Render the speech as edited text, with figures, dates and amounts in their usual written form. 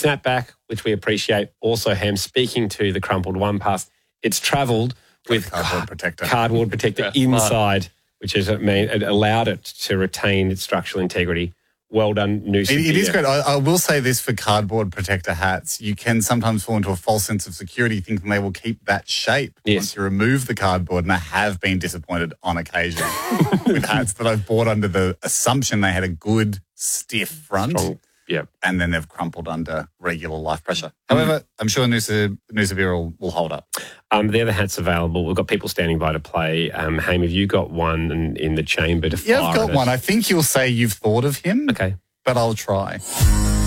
snapback, which we appreciate. Also, Ham, speaking to the crumpled one pass, it's travelled with cardboard protector inside, which has it allowed it to retain its structural integrity. Well done, Noosa. It is great. I will say this for cardboard protector hats. You can sometimes fall into a false sense of security thinking they will keep that shape once you remove the cardboard, and I have been disappointed on occasion with hats that I've bought under the assumption they had a good, stiff front. Strong. Yep. And then they've crumpled under regular life pressure. However, I'm sure Noosa Beer will hold up. The other hats available. We've got people standing by to play. Haim, have you got one in the chamber to fire? Yeah, I've got one. I think you'll say you've thought of him. Okay. But I'll try.